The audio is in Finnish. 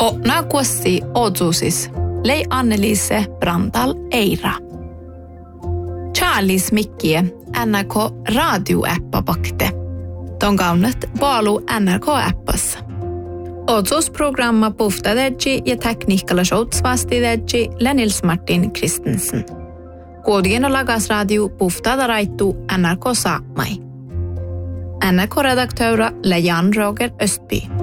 O nakuossi otsusis lei Anneliise Brantal Eira. Charles Mikkie NRK radioäppapakte. Ton kaunet paalu NRK-äppassa. Otsusprogramma puhtadegi ja tekniikalla shoutsvastidegi Lenils Martin Kristensen. Kuodien on lagasradio puhtada raittu NRK Saamai. NRK-redaktöra Jan Roger Östby.